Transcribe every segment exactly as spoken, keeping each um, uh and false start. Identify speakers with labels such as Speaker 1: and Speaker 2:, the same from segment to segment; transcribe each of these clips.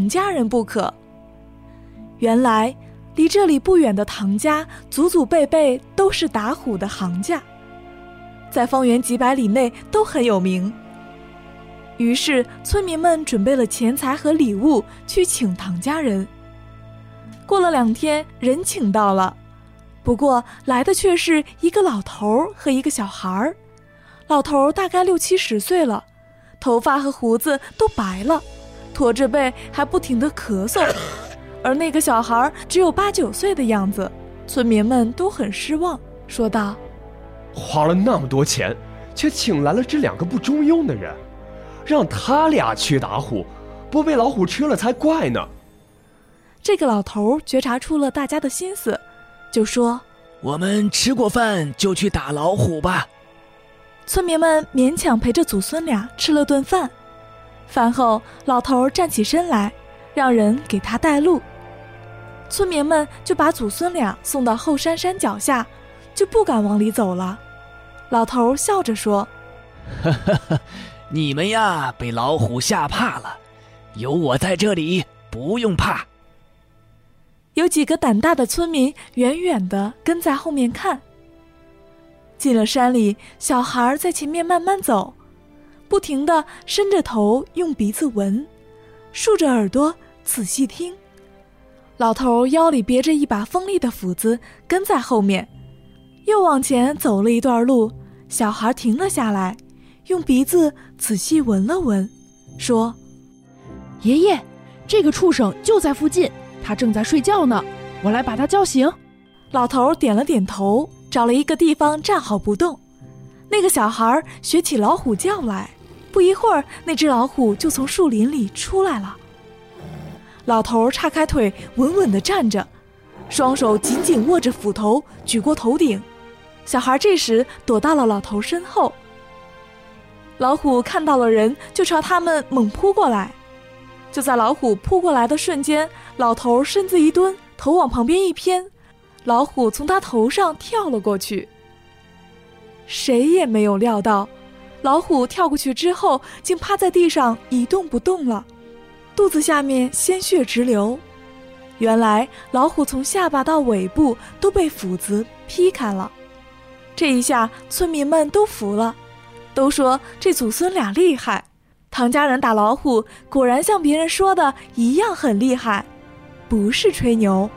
Speaker 1: 唐家人不可。原来离这里不远的唐家祖祖辈辈都是打虎的行家，在方圆几百里内都很有名。于是村民们准备了钱财和礼物去请唐家人。过了两天，人请到了，不过来的却是一个老头和一个小孩。老头大概六七十岁了，头发和胡子都白了，驼着背还不停地咳嗽，而那个小孩只有八九岁的样子。村民们都很失望，说道：
Speaker 2: 花了那么多钱，却请来了这两个不中用的人，让他俩去打虎，不被老虎吃了才怪呢。
Speaker 1: 这个老头觉察出了大家的心思，就说：
Speaker 3: 我们吃过饭就去打老虎吧。
Speaker 1: 村民们勉强陪着祖孙俩吃了顿饭。饭后，老头站起身来，让人给他带路。村民们就把祖孙俩送到后山山脚下，就不敢往里走了。老头笑着说：
Speaker 3: 哈哈哈，你们呀被老虎吓怕了，有我在这里，不用怕。
Speaker 1: 有几个胆大的村民远远地跟在后面看。进了山里，小孩在前面慢慢走，不停地伸着头用鼻子闻，竖着耳朵仔细听。老头腰里别着一把锋利的斧子，跟在后面。又往前走了一段路，小孩停了下来，用鼻子仔细闻了闻，说：
Speaker 4: 爷爷，这个畜生就在附近，他正在睡觉呢，我来把他叫醒。
Speaker 1: 老头点了点头，找了一个地方站好不动。那个小孩学起老虎叫来，不一会儿，那只老虎就从树林里出来了。老头叉开腿稳稳地站着，双手紧紧握着斧头，举过头顶。小孩这时躲到了老头身后。老虎看到了人，就朝他们猛扑过来。就在老虎扑过来的瞬间，老头身子一蹲，头往旁边一偏，老虎从他头上跳了过去。谁也没有料到，老虎跳过去之后，竟趴在地上一动不动了，肚子下面鲜血直流。原来老虎从下巴到尾部都被斧子劈开了。这一下村民们都服了，都说这祖孙俩厉害，唐家人打老虎果然像别人说的一样很厉害，不是吹牛。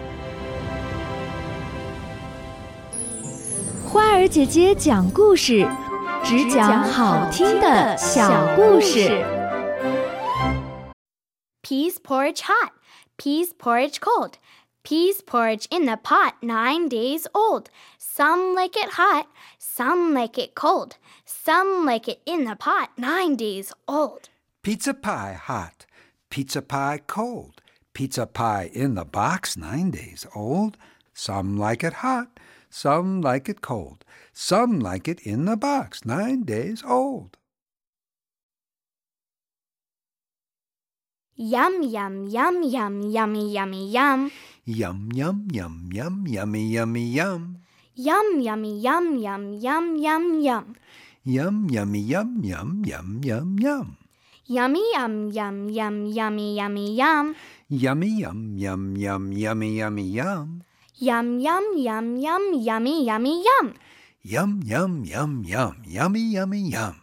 Speaker 5: 花儿姐姐讲故事，只讲好听的小故事。
Speaker 6: Peas porridge hot, peas porridge cold, peas porridge in the pot nine days old. Some like it hot, some like it cold, some like it in the pot nine days old.
Speaker 7: Pizza pie hot, pizza pie cold, pizza pie in the box nine days old. Some like it hot, some like it cold, some like it in the box nine days old.
Speaker 6: Yum, yum, yum, yum, yummy, yummy, yum.
Speaker 7: Yum, yum, yum, yum, yummy, yummy, yum.
Speaker 6: Yum, yummy, yum, yum, yum, yum, yum.
Speaker 7: Yum, yummy, yum, yum, yum, yum, yum.
Speaker 6: Yummy, yum, yum, yum, yummy, yummy, yum.
Speaker 7: Yummy, yum, yum, yum, yummy, yummy, yum.
Speaker 6: Yum, yum, yum, yum, yummy, yummy, yum.
Speaker 7: Yum, yum, yum, yum, yummy, yummy, yum.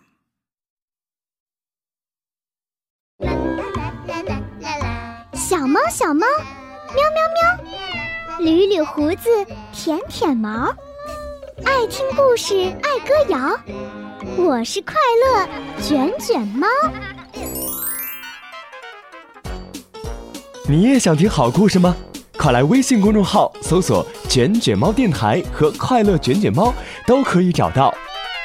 Speaker 8: 小猫小猫，喵喵喵，捋捋胡子，舔舔毛，爱听故事，爱歌谣。我是快乐卷卷猫。
Speaker 2: 你也想听好故事吗？快来微信公众号搜索卷卷猫电台和快乐卷卷猫，都可以找到。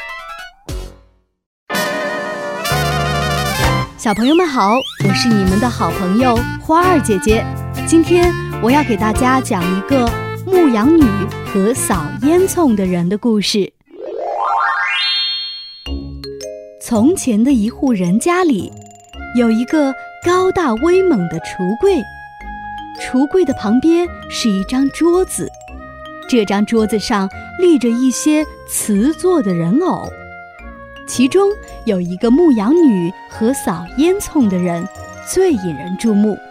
Speaker 5: 小朋友们好，我是你们的好朋友花儿姐姐。今天我要给大家讲一个牧羊女和扫烟囱的人的故事。从前的一户人家里，有一个高大威猛的橱柜，橱柜的旁边是一张桌子，这张桌子上立着一些瓷做的人偶，其中有一个牧羊女和扫烟囱的人最引人注目。